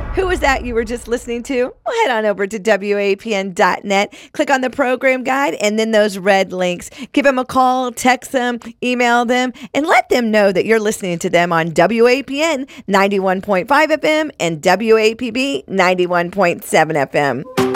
Who was that you were just listening to? Well, head on over to WAPN.net, click on the program guide, and then those red links. Give them a call, text them, email them, and let them know that you're listening to them on WAPN 91.5 FM and WAPB 91.7 FM.